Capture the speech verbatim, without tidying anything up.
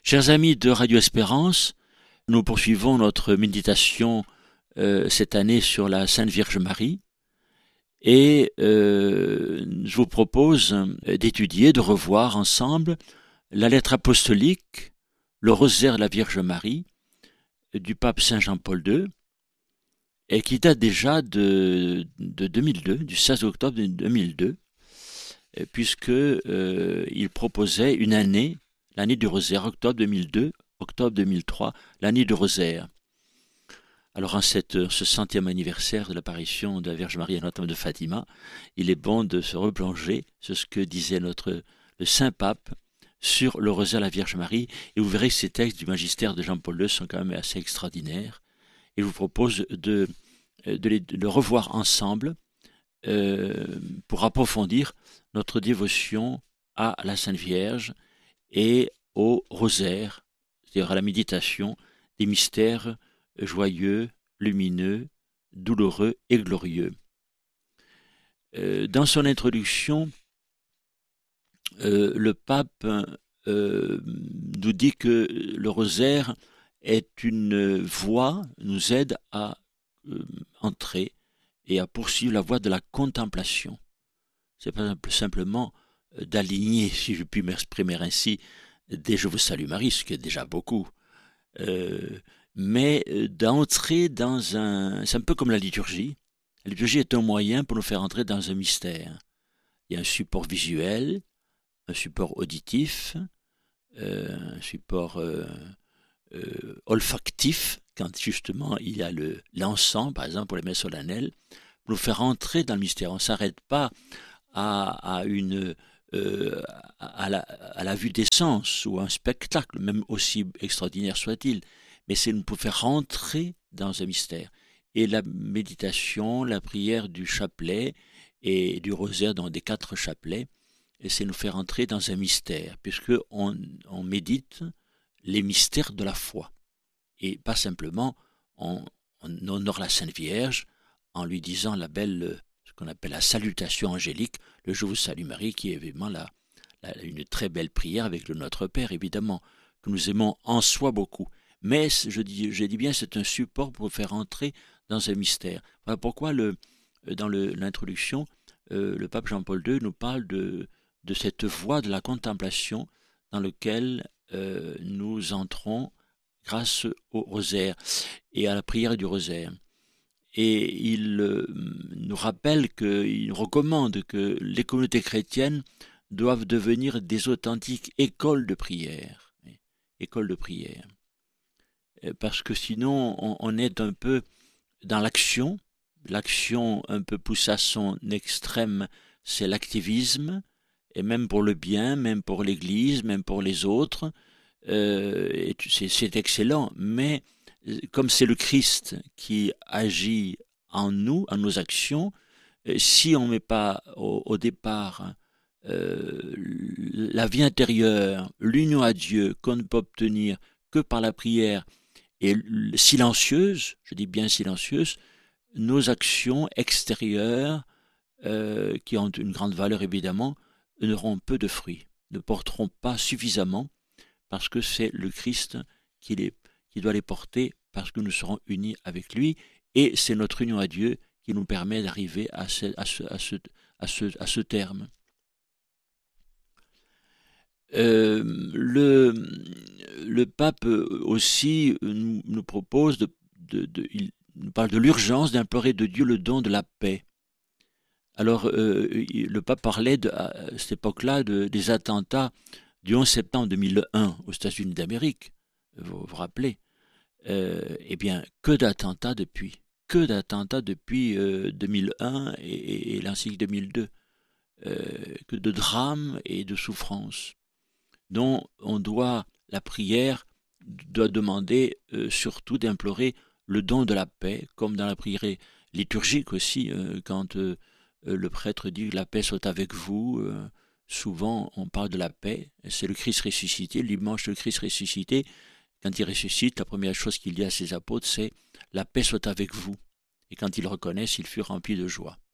Chers amis de Radio Espérance, nous poursuivons notre méditation euh, cette année sur la Sainte Vierge Marie et euh, je vous propose d'étudier, de revoir ensemble la lettre apostolique, le rosaire de la Vierge Marie du pape Saint Jean-Paul deux et qui date déjà de, de deux mille deux, du seize octobre deux mille deux, puisque euh, il proposait une année, l'année du rosaire, octobre deux mille deux, octobre deux mille trois, l'année du rosaire. Alors en cette, ce centième anniversaire de l'apparition de la Vierge Marie à Notre-Dame de Fatima, il est bon de se replonger sur ce que disait notre le Saint Pape sur le rosaire de la Vierge Marie, et vous verrez que ces textes du magistère de Jean-Paul deux sont quand même assez extraordinaires. Et je vous propose de, de, les, de le revoir ensemble euh, pour approfondir notre dévotion à la Sainte Vierge et au rosaire, c'est-à-dire à la méditation des mystères joyeux, lumineux, douloureux et glorieux. Euh, dans son introduction, euh, le pape euh, nous dit que le rosaire est une voie, nous aide à euh, entrer et à poursuivre la voie de la contemplation. C'est pas simplement d'aligner, si je puis m'exprimer ainsi, des Je vous salue Marie, ce qui est déjà beaucoup, euh, mais d'entrer dans un... C'est un peu comme la liturgie. La liturgie est un moyen pour nous faire entrer dans un mystère. Il y a un support visuel, un support auditif, euh, un support euh, euh, olfactif, quand justement il y a le, l'encens, par exemple pour les messes solennelles, pour nous faire entrer dans le mystère. On ne s'arrête pas à, à une... Euh, à, la, à la vue des sens ou un spectacle, même aussi extraordinaire soit-il, mais c'est nous pour faire rentrer dans un mystère. Et la méditation, la prière du chapelet et du rosaire dans des quatre chapelets, c'est nous faire entrer dans un mystère, puisque on, on médite les mystères de la foi. Et pas simplement, on, on honore la Sainte Vierge en lui disant la belle... qu'on appelle la salutation angélique, le Je vous salue Marie, qui est évidemment la, la, une très belle prière avec le Notre Père, évidemment, que nous aimons en soi beaucoup. Mais, je dis, je dis bien, c'est un support pour faire entrer dans un mystère. Voilà pourquoi, le, dans le, l'introduction, euh, le pape Jean-Paul deux nous parle de, de cette voie de la contemplation dans laquelle euh, nous entrons grâce au rosaire et à la prière du rosaire. Et il euh, nous rappelle qu'il recommande que les communautés chrétiennes doivent devenir des authentiques écoles de prière. Écoles de prière. Parce que sinon, on, on est un peu dans l'action. L'action un peu poussée à son extrême, c'est l'activisme. Et même pour le bien, même pour l'Église, même pour les autres. Euh, et c'est, c'est excellent. Mais comme c'est le Christ qui agit en nous, en nos actions, si on ne met pas au, au départ euh, la vie intérieure, l'union à Dieu qu'on ne peut obtenir que par la prière, et silencieuse, je dis bien silencieuse, nos actions extérieures, euh, qui ont une grande valeur évidemment, n'auront peu de fruits, ne porteront pas suffisamment, parce que c'est le Christ qui les qui doit les porter parce que nous serons unis avec lui, et c'est notre union à Dieu qui nous permet d'arriver à ce, à ce, à ce, à ce, à ce terme. Euh, le, le pape aussi nous, nous propose, de, de, de, il nous parle de l'urgence d'implorer de Dieu le don de la paix. Alors, euh, le pape parlait de, à cette époque-là de, des attentats du onze septembre deux mille un aux États-Unis d'Amérique, vous vous rappelez. Euh, eh bien, que d'attentats depuis, que d'attentats depuis euh, deux mille un et, et, et l'ainsi que deux mille deux, euh, que de drames et de souffrances, dont on doit, la prière doit demander euh, surtout d'implorer le don de la paix, comme dans la prière liturgique aussi, euh, quand euh, le prêtre dit que la paix soit avec vous, euh, souvent on parle de la paix, c'est le Christ ressuscité, le dimanche le Christ ressuscité. Quand il ressuscite, la première chose qu'il dit à ses apôtres, c'est « La paix soit avec vous ». Et quand ils le reconnaissent, ils furent remplis de joie.